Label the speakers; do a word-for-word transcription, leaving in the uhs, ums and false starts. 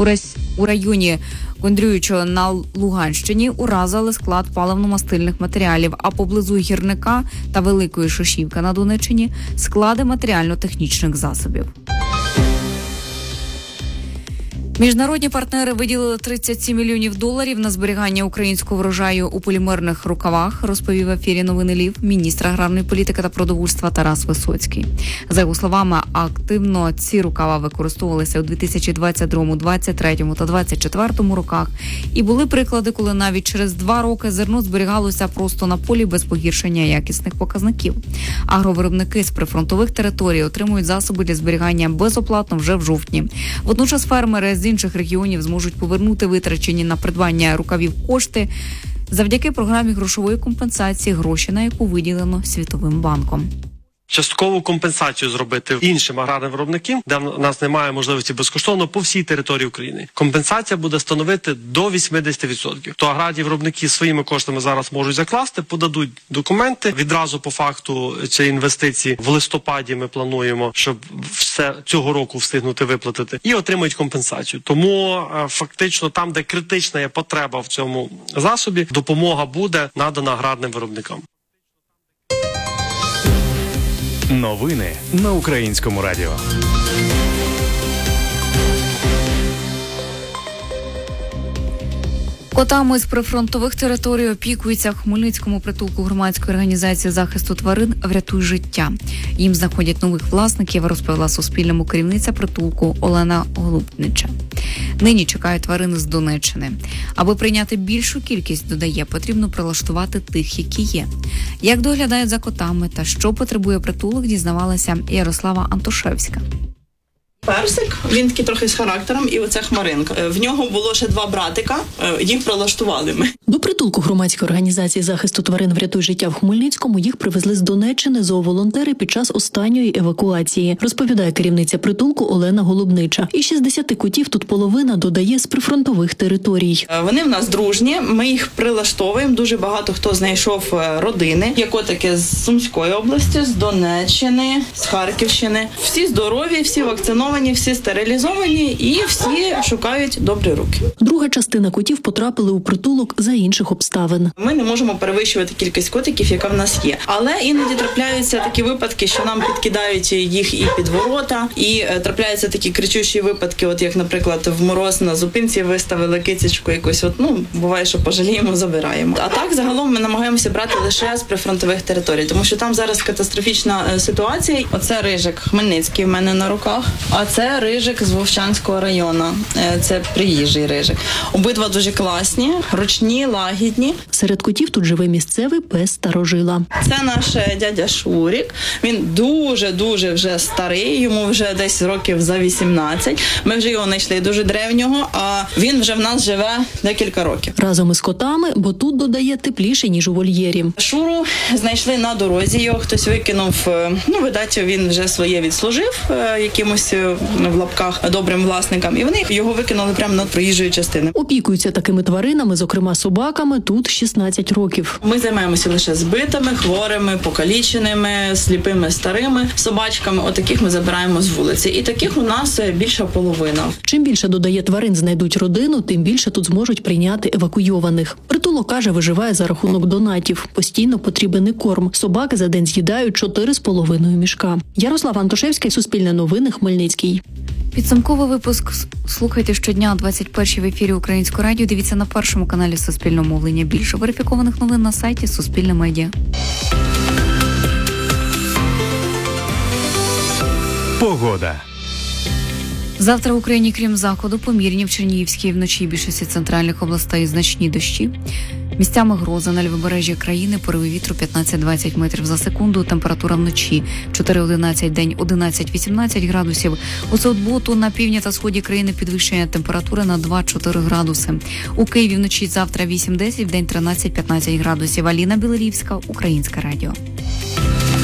Speaker 1: У районі Кондрюючого на Луганщині уразили склад паливно-мастильних матеріалів, а поблизу Гірника та Великої Шишівки на Донеччині – склади матеріально-технічних засобів. Міжнародні партнери виділили тридцять сім мільйонів доларів на зберігання українського врожаю у полімерних рукавах, розповів в ефірі «Новини Львів» міністр аграрної політики та продовольства Тарас Висоцький. За його словами, активно ці рукава використовувалися у дві тисячі двадцять другому, двадцять третьому та двадцять четвертому роках. І були приклади, коли навіть через два роки зерно зберігалося просто на полі без погіршення якісних показників. Агровиробники з прифронтових територій отримують засоби для зберігання безоплатно вже в жовтні. Водночас фермери з інших регіонів зможуть повернути витрачені на придбання рукавів кошти завдяки програмі грошової компенсації, гроші на яку виділено Світовим банком.
Speaker 2: Часткову компенсацію зробити іншим аграрним виробникам, де в нас немає можливості безкоштовно по всій території України. Компенсація буде становити до вісімдесят відсотків. То аграрні виробники своїми коштами зараз можуть закласти, подадуть документи. Відразу по факту цієї інвестиції в листопаді ми плануємо, щоб все цього року встигнути виплатити, і отримують компенсацію. Тому фактично там, де критична є потреба в цьому засобі, допомога буде надана аграрним виробникам.
Speaker 3: Новини на Українському радіо.
Speaker 1: Котами з прифронтових територій опікуються в Хмельницькому притулку громадської організації захисту тварин «Врятуй життя». Їм знаходять нових власників, розповіла Суспільному керівниця притулку Олена Голубнича. Нині чекають тварини з Донеччини. Аби прийняти більшу кількість, додає, потрібно прилаштувати тих, які є. Як доглядають за котами та що потребує притулок, дізнавалася Ярослава Антошевська.
Speaker 4: Персик, він такий трохи з характером, і оце Хмаринка. В нього було ще два братика, їх прилаштували ми.
Speaker 5: До притулку громадської організації захисту тварин «Врятуй життя» в Хмельницькому їх привезли з Донеччини зооволонтери під час останньої евакуації, розповідає керівниця притулку Олена Голубнича. І шістдесят котів тут половина, додає, з прифронтових територій.
Speaker 4: Вони в нас дружні, ми їх прилаштовуємо, дуже багато хто знайшов родини. Є котики з Сумської області, з Донеччини, з Харківщини. Всі здорові, всі вакциновані, всі стерилізовані і всі шукають добрі руки.
Speaker 5: Друга частина котів потрапили у притулок за інших обставин.
Speaker 4: Ми не можемо перевищувати кількість котиків, яка в нас є. Але іноді трапляються такі випадки, що нам підкидають їх і під ворота, і трапляються такі кричущі випадки, от як, наприклад, в мороз на зупинці виставили кицечку якусь, от, ну, буває, що пожаліємо, забираємо. А так, загалом, ми намагаємося брати лише з прифронтових територій, тому що там зараз катастрофічна ситуація. Оце рижик Хмельницький в мене на руках. А це рижик з Вовчанського району. Це приїжджий рижик. Обидва дуже класні, ручні, лагідні.
Speaker 5: Серед котів тут живе місцевий пес старожила.
Speaker 4: Це наш дядя Шурік. Він дуже-дуже вже старий, йому вже десь років за вісімнадцять. Ми вже його знайшли дуже древнього, а він вже в нас живе декілька років.
Speaker 5: Разом із котами, бо тут, додає, тепліше, ніж у вольєрі.
Speaker 4: Шуру знайшли на дорозі, його хтось викинув, ну, видать, він вже своє відслужив якимось в лапках добрим власникам, і вони його викинули прямо над проїжджої частини.
Speaker 5: Опікуються такими тваринами, зокрема собаками, тут шістнадцять років.
Speaker 4: Ми займаємося лише збитими, хворими, покаліченими, сліпими, старими собачками. Отаких ми забираємо з вулиці. І таких у нас більша половина.
Speaker 5: Чим більше, додає, тварин знайдуть родину, тим більше тут зможуть прийняти евакуйованих. Притулок, каже, виживає за рахунок донатів. Постійно потрібен і корм. Собаки за день з'їдають чотири з половиною мішка. Ярослава Антошевська, Суспільне новини, Хмельницький.
Speaker 1: Підсумковий випуск слухайте щодня о двадцять першій в ефірі Українського радіо. Дивіться на першому каналі Суспільного мовлення. Більше верифікованих новин на сайті Суспільне медіа.
Speaker 3: Погода.
Speaker 1: Завтра в Україні, крім заходу, помірні в Чернігівській, вночі більшості центральних областей значні дощі. Місцями грози на лівобережжі країни, пориви вітру п'ятнадцять-двадцять метрів за секунду, температура вночі чотири-одинадцять, день одинадцять-вісімнадцять градусів. У суботу на півдні та сході країни підвищення температури на два-чотири градуси. У Києві вночі завтра вісім-десять, в день тринадцять-п'ятнадцять градусів. Аліна Білорівська, Українське радіо.